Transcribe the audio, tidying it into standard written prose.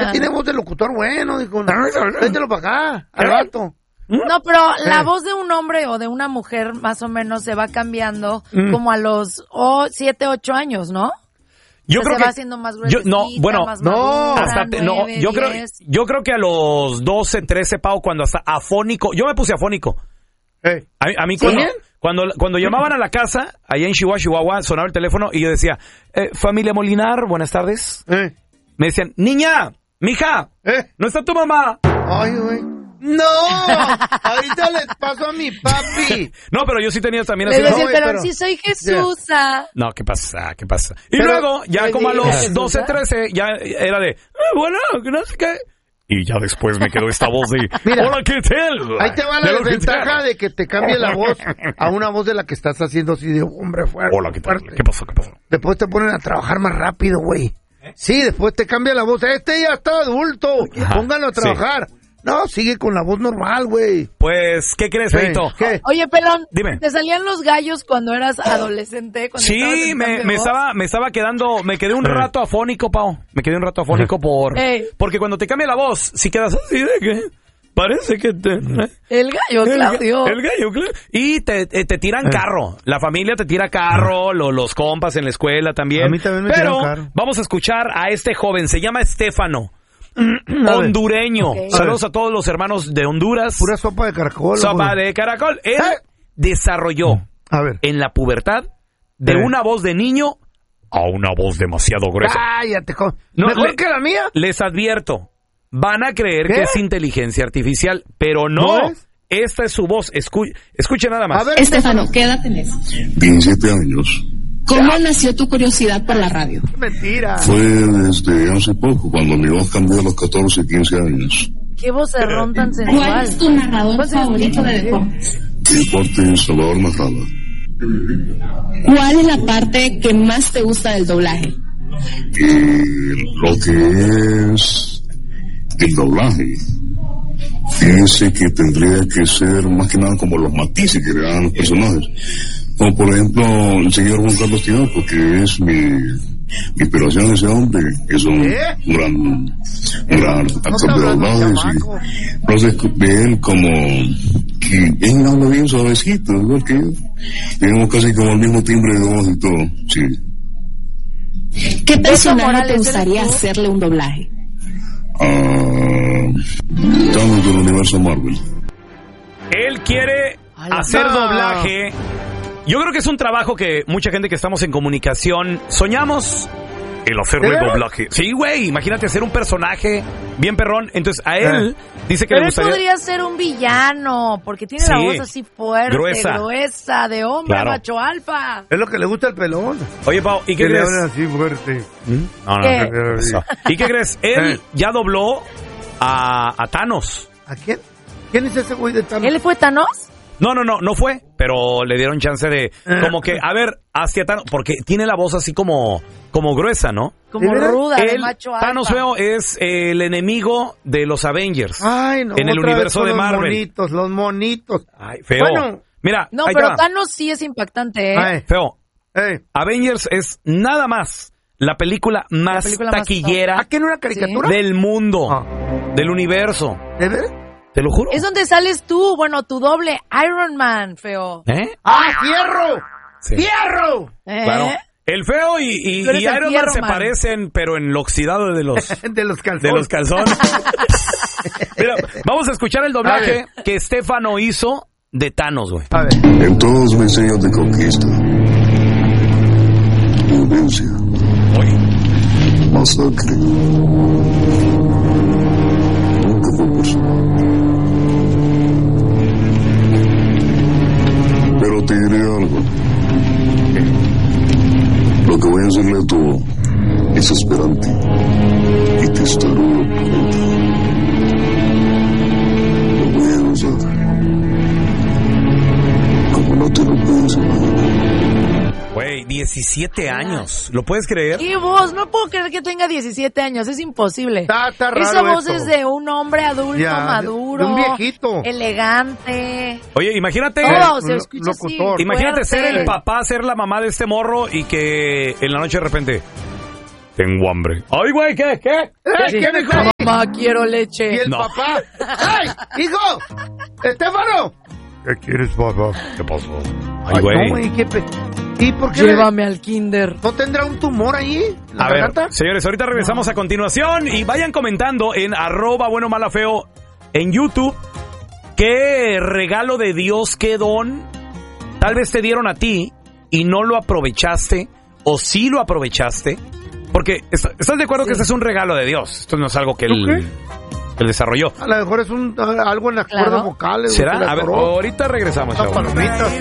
que tiene voz de locutor bueno, dijo, vételo para acá, al rato. No, pero la voz de un hombre o de una mujer más o menos se va cambiando como a los 7, 8 años, ¿no? Yo creo se que va haciendo más gruesita, más madura, 9, yo creo que a los 12, 13, Pau, cuando hasta afónico, yo me puse afónico. A mí cuando llamaban a la casa, allá en Chihuahua, sonaba el teléfono y yo decía, familia Molinar, buenas tardes. Me decían, niña, mija, ¿no está tu mamá? Ay, güey. ¡No! Ahorita les paso a mi papi. No, pero yo sí tenía también así. No, pero si soy Jesusa. No, ¿qué pasa? Y pero, luego, ya como a los 12, 13, ya era de, bueno, no sé qué. Y ya después me quedó esta voz de, mira, hola, ¿qué tal? Ahí te va la desventaja de que te cambie la voz a una voz de la que estás haciendo así de hombre fuerte. Hola, ¿qué tal? ¿Qué pasó? Después te ponen a trabajar más rápido, güey. Sí, después te cambia la voz. Este ya está adulto. Pónganlo a trabajar. Sí. No, sigue con la voz normal, güey. Pues, ¿qué crees, Feito? ¿Qué? Oye, pelón, dime. ¿te salían los gallos cuando eras adolescente? Sí, me estaba quedando, me quedé un rato afónico, Pau. Me quedé un rato afónico porque cuando te cambia la voz, si quedas así de que parece que te... El gallo, Claudio. El gallo, Claudio. Y te tiran carro. La familia te tira carro, los compas en la escuela también. A mí también me tiran carro. Vamos a escuchar a este joven, se llama Estefano. Hondureño. Okay. Saludos a todos los hermanos de Honduras. Pura sopa de caracol. Sopa de caracol. Él desarrolló en la pubertad de una voz de niño a una voz demasiado gruesa. Cállate, mejor que la mía. Les advierto, van a creer que es inteligencia artificial, pero no. Esta es su voz. Escuchen nada más. Estefano, ¿qué edad tenés? 17 años. ¿Cómo nació tu curiosidad por la radio? Mentira. Fue desde hace poco, cuando mi voz cambió a los 14, 15 años. ¿Qué vocerrón tan sensual? ¿Cuál es tu narrador favorito de deportes? Deportes, Salvador Majada. ¿Cuál es la parte que más te gusta del doblaje? Lo que es el doblaje. Fíjense que tendría que ser más que nada como los matices que le dan los personajes. Como por ejemplo el señor Juan Carlos Tinoco, que es mi inspiración, ese hombre, es un gran actor de doblajes. Entonces de él como que él habla bien suavecito, igual que yo. Tenemos casi como el mismo timbre de voz y todo, sí. ¿Qué personaje te gustaría hacerle un doblaje? Thanos del universo Marvel. Él quiere hacer doblaje. Yo creo que es un trabajo que mucha gente que estamos en comunicación soñamos el hacerle doblaje. Sí, güey, imagínate hacer un personaje bien perrón. Entonces a él dice que le gustaría... Pero él podría ser un villano, porque tiene la voz así fuerte, gruesa, de hombre, macho alfa. Es lo que le gusta al pelón. Oye, Pau, ¿y qué crees? Le hablan así fuerte. No. ¿Y qué crees? Él ya dobló a Thanos. ¿A quién? ¿Quién es ese güey de Thanos? ¿Él fue Thanos? No fue, pero le dieron chance de, como que, a ver, hacia Thanos, porque tiene la voz así como gruesa, ¿no? Como ruda, de macho alfa. Thanos feo es el enemigo de los Avengers. Ay, no, en el universo de Marvel. Los monitos. Ay, feo. Bueno, mira, no, pero Thanos sí es impactante, Ay, feo. Avengers es nada más la película más taquillera ¿Ah, que no era caricatura? Del mundo, del universo. ¿De verdad? Te lo juro. Es donde sales tú, bueno, tu doble, Iron Man, feo. ¡Ah, Fierro! Sí. ¡Fierro! Claro. El feo y Iron Man se parecen, pero en lo oxidado de los... de los calzones. De los calzones. Mira, vamos a escuchar el doblaje que Estefano hizo de Thanos, güey. A ver. En todos mis años de conquista, violencia, masacre, nunca fue personal. Pero te diré algo. Lo que voy a hacerle a tu es esperante y te estaré pronto. Lo voy a usar como no te lo puedes imaginar. Güey, 17 años. ¿Lo puedes creer? ¿Qué voz? No puedo creer que tenga 17 años. Es imposible. Está raro. Esa voz es de un hombre adulto, maduro. De un viejito. Elegante. Oye, imagínate. Se escucha locutor. así, imagínate fuerte. ser el papá, ser la mamá de este morro y que en la noche de repente... Tengo hambre. Ay, güey, ¿qué? ¿Qué dijo? Ma, quiero leche. Y el papá, ¡ay, hijo! ¡Estefano! ¿Qué quieres, papá? ¿Qué pasó? Ay, güey. No, güey, ¿y por qué? Llévame al kinder. ¿No tendrá un tumor ahí? A ver, señores, ahorita regresamos a continuación y vayan comentando en @buenomalafeo en YouTube qué regalo de Dios, qué don tal vez te dieron a ti y no lo aprovechaste o sí lo aprovechaste. Porque ¿estás de acuerdo que este es un regalo de Dios? Esto no es algo que él desarrolló. A lo mejor es algo en las cuerdas vocales. ¿Será? A ver, ahorita regresamos, chavos.